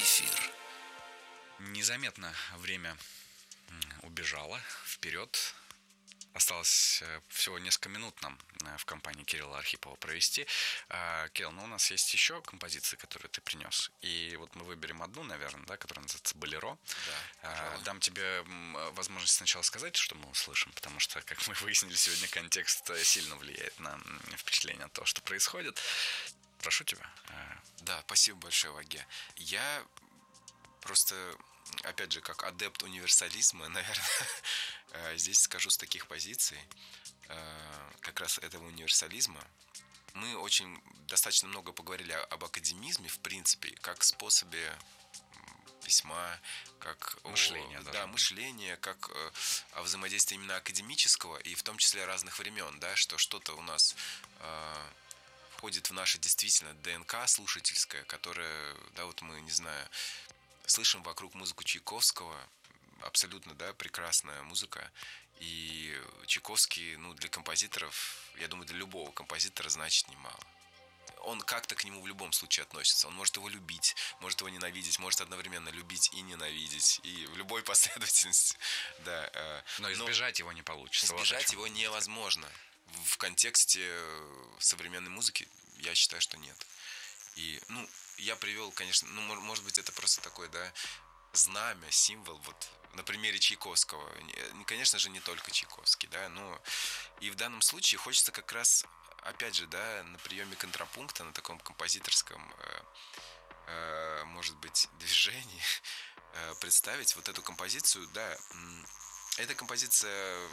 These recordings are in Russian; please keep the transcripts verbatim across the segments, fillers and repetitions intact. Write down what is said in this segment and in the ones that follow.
эфир. Незаметно время убежало вперед. Осталось всего несколько минут нам в компании Кирилла Архипова провести. Кирилл, ну у нас есть еще композиции, которые ты принес. И вот мы выберем одну, наверное, да, которая называется «Болеро». Да, Дам тебе возможность сначала сказать, что мы услышим, потому что, как мы выяснили сегодня, контекст сильно влияет на впечатление от того, что происходит. Прошу тебя. Да, спасибо большое, Ваге. Я просто, опять же, как адепт универсализма, наверное, здесь скажу с таких позиций, как раз этого универсализма. Мы очень достаточно много поговорили об академизме, в принципе, как способе письма, как мышление, о, да, мышление, как о взаимодействии именно академического и в том числе разных времен, да, что что-то у нас э, входит в наше действительно ДНК слушательское, которое, да, вот мы, не знаю, слышим вокруг музыку Чайковского, абсолютно, да, прекрасная музыка. И Чайковский, ну, для композиторов, я думаю, для любого композитора значит немало. Он как-то к нему в любом случае относится. Он может его любить, может его ненавидеть, может одновременно любить и ненавидеть. И в любой последовательности, да. Но избежать Но его не получится. Избежать его невозможно. В контексте современной музыки я считаю, что нет. И, ну, я привел, конечно, ну, может быть, это просто такой, да, знамя, символ, вот, на примере Чайковского. Конечно же, не только Чайковский, да, но и в данном случае хочется как раз, опять же, да, на приеме контрапункта, на таком композиторском, э, э, может быть, движении э, представить вот эту композицию, да. Эта композиция,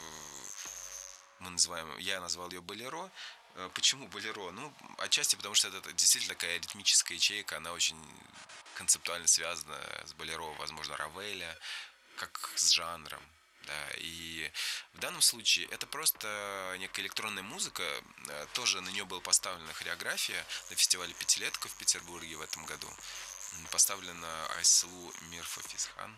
мы называем, я назвал ее «Болеро». Почему «Болеро»? Ну, отчасти потому, что это действительно такая ритмическая ячейка, она очень концептуально связана с «Болеро», возможно, Равеля, как с жанром. Да, и в данном случае это просто некая электронная музыка. Тоже на нее была поставлена хореография на фестивале «Пятилетка» в Петербурге в этом году. Поставлена Айслу Мирфафизхан.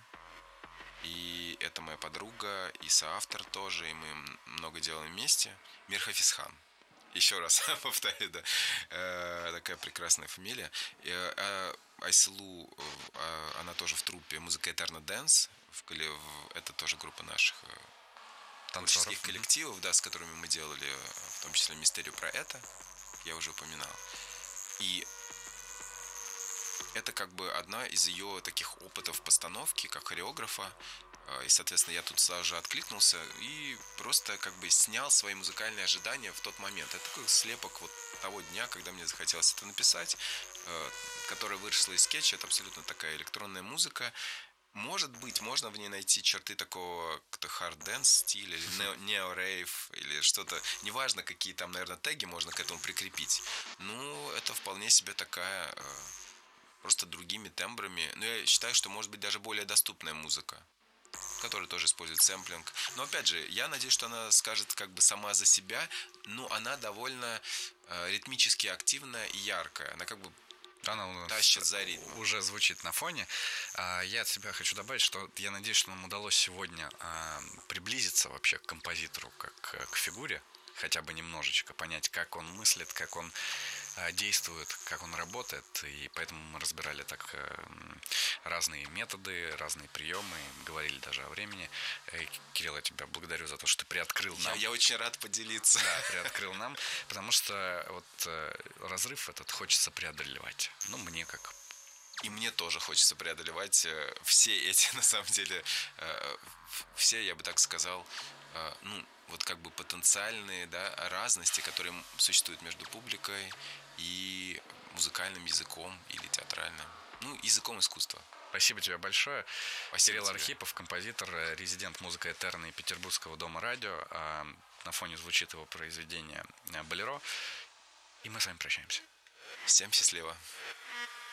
И это моя подруга и соавтор тоже, и мы много делаем вместе. Мирхафизхан. Еще раз повторю, да, э, такая прекрасная фамилия. Э, Айслу, э, она тоже в труппе «Музыка Этерна Дэнс». Это тоже группа наших творческих коллективов, да, с которыми мы делали, в том числе «Мистерию про это», я уже упоминал. И это как бы одна из ее таких опытов постановки, как хореографа. И, соответственно, я тут сразу же откликнулся и просто как бы снял свои музыкальные ожидания в тот момент. Это такой слепок вот того дня, когда мне захотелось это написать, которая выросла из скетча. Это абсолютно такая электронная музыка. Может быть, можно в ней найти черты такого хард-дэнс стиля, или нео-рейв, или что-то. Неважно, какие там, наверное, теги можно к этому прикрепить. Ну, это вполне себе такая, просто другими тембрами. Но я считаю, что может быть даже более доступная музыка, которая тоже использует сэмплинг. Но опять же, я надеюсь, что она скажет как бы сама за себя, но она довольно э, ритмически активная и яркая. Она как бы она у нас тащит за ритм. Уже звучит на фоне. Я от себя хочу добавить, что я надеюсь, что нам удалось сегодня приблизиться вообще к композитору, как к фигуре, хотя бы немножечко понять, как он мыслит, как он действует, как он работает. И поэтому мы разбирали так разные методы, разные приемы, говорили даже о времени. Кирилл, я тебя благодарю за то, что ты приоткрыл нам. Я, я очень рад поделиться. Да, приоткрыл нам, потому что вот разрыв этот хочется преодолевать. Ну, мне как. И мне тоже хочется преодолевать все эти, на самом деле, все, я бы так сказал, ну, вот как бы потенциальные, да, разности, которые существуют между публикой и музыкальным языком или театральным, ну, языком искусства. Спасибо тебе большое. Спасибо Кирилл тебе. Архипов, композитор, резидент «Музыка Этерна» и Петербургского дома радио. На фоне звучит его произведение «Болеро». И мы с вами прощаемся. Всем счастливо.